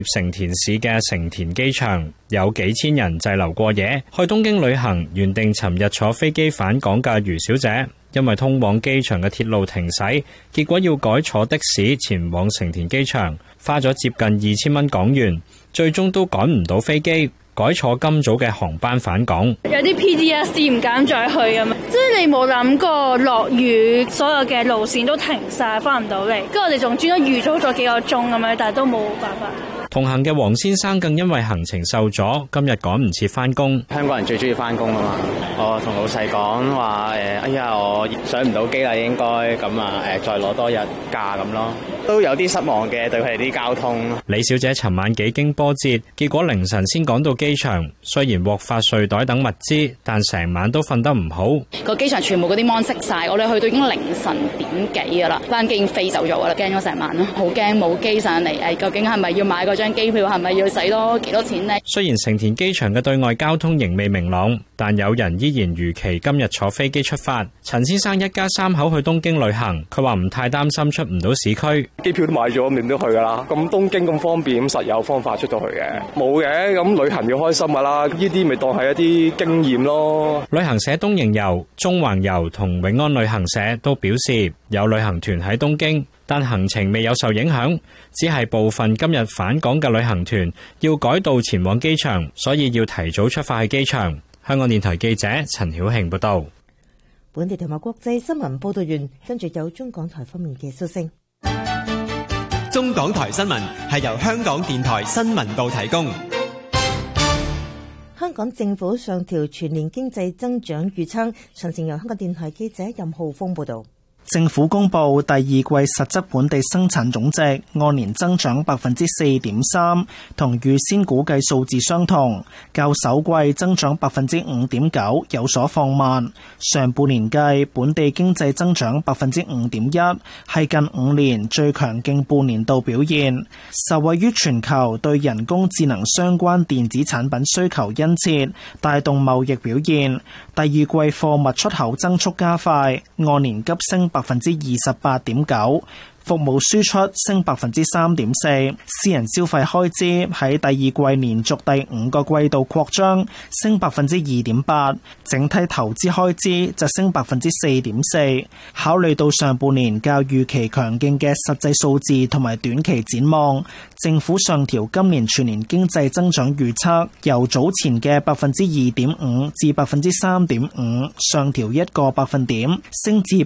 成田市嘅成田機場有幾千人滯留過夜，去東京旅行，原定尋日坐飛機返港嘅余小姐，因為通往機場嘅鐵路停駛，結果要改坐的士前往成田機場，花咗接近2000蚊港元，最終都趕唔到飛機，改坐今早嘅航班返港。 有啲 PTSD 唔敢再去咁樣，即係你冇諗過落雨，所有嘅路線都停晒，翻唔到嚟。跟住我哋仲專登預早咗幾個鐘咁樣，但係都冇辦法。 同行嘅黃先生更因為行程受阻，今日趕唔切返工。 香港人最中意返工啊嘛！我同老細講話哎呀，我上唔到機啦，應該咁啊再攞多日假咁咯，都有啲失望嘅對佢哋啲交通。 李小姐尋晚幾經波折，結果凌晨先趕到機場，雖然獲發睡袋等物資，但成晚都瞓得唔好。 個機場全部嗰啲 mon 熄晒，我哋去到已經凌晨點幾噶啦，班機已經飛走咗噶啦，驚咗成晚咯，好驚冇機上嚟。究竟係咪要買嗰張機票，係咪要使多幾多錢呢？ 雖然成田機場嘅對外交通仍未明朗，但有人依然如期今日坐飛機出發。陳先生一家3口去東京旅行，佢話唔太擔心出唔到市區。 機票都買咗，點都去噶啦。咁東京咁方便，實有方法出到去嘅。冇嘅，咁旅行要開心噶啦。呢啲咪當係一啲經驗咯。 旅行社東瀛遊、中環遊同永安旅行社都表示有旅行團喺東京，但行程未有受影響，只係部分今日返港嘅旅行團要改道前往機場，所以要提早出發去機場。香港電台記者陳曉慶報道。 本地同埋國際新聞報道完，跟住有中港台方面嘅消息。 中港台新聞係由香港電台新聞部提供。 香港政府上調全年經濟增長預測，詳情由香港電台記者任浩峰報道。 政府公布第二季實質本地生產總值按年增長 4.3%， 同預先估計數字相同，較首季增長 5.9% 有所放慢。上半年計本地經濟增長 5.1%， 係近5年最強勁半年度表現，受惠於全球對人工智能相關電子產品需求殷切，帶動貿易表現。第二季貨物出口增速加快，按年急升28.9%，服務輸出升 3.4%， 私人消費開支喺第二季連續第5個季度擴張，升 2.8%， 整體投資開支就升 4.4%。考慮到上半年較預期強勁嘅實際數字同埋短期展望，政府上調今年全年經濟增長預測，由早前嘅 2.5% 至 3.5%， 上調1個百分點，升至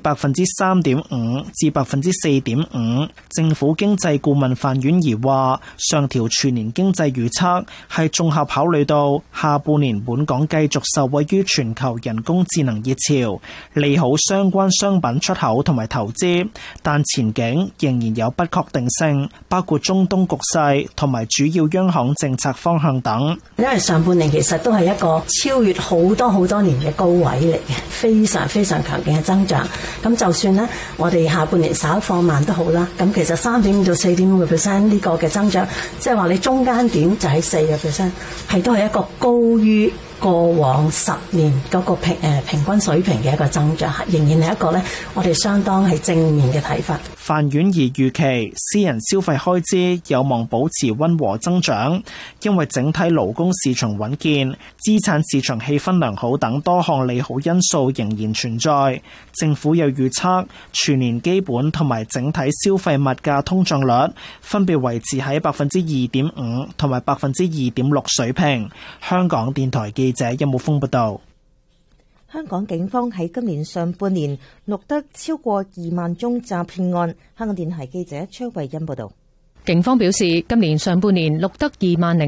3.5% 至 4.5%。政府經濟顧問范婉儀話，上調全年經濟預測係綜合考慮到下半年本港繼續受惠於全球人工智能熱潮，利好相關商品出口同埋投資，但前景仍然有不確定性，包括中東局勢同埋主要央行政策方向等。 因為上半年其實都係一個超越好多年嘅高位嚟嘅，非常非常強勁嘅增長。咁就算呢，我哋下半年稍放慢都好啦，咁其實3.5到4.5% 呢個嘅增長，即係話你中間點就喺4%，係都係一個高於過往10年嗰個平均水平嘅一個增長，仍然係一個呢，我哋相當係正面嘅睇法。 范婉儀預期私人消費開支有望保持溫和增長，因為整體勞工市場穩健、資產市場氣氛良好等多項利好因素仍然存在。政府又預測全年基本同埋整體消費物價通脹率分別維持喺 2.5% 同埋 2.6% 水平。香港電台記者任武峰報道。 香港警方喺今年上半年錄得超過2萬宗詐騙案。香港電台記者崔慧欣報道。 警方表示，今年上半年錄得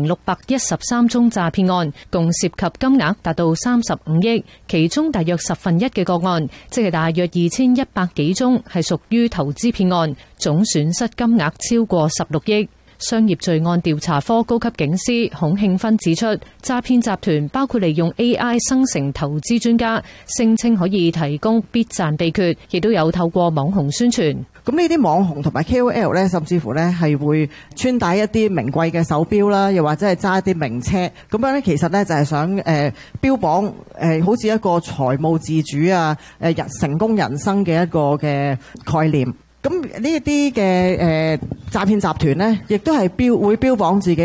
20613宗詐騙案，共涉及金額達到35億，其中大約1/10嘅個案，即係大約2100幾宗，係屬於投資騙案，總損失金額超過16億。商業罪案調查科高級警司孔慶芬指出，詐騙集團包括利用 AI 生成投資專家，聲稱可以提供必賺秘訣，亦都有透過網紅宣傳。 咁呢啲網紅同埋 KOL 呢，甚至乎呢係會穿戴一啲名貴嘅手錶啦，又或者係揸一啲名車，咁樣呢，其實呢就係想標榜好似一個財務自主啊，成功人生嘅一個嘅概念。 咁呢一啲嘅詐騙集團咧，亦都係會標榜自己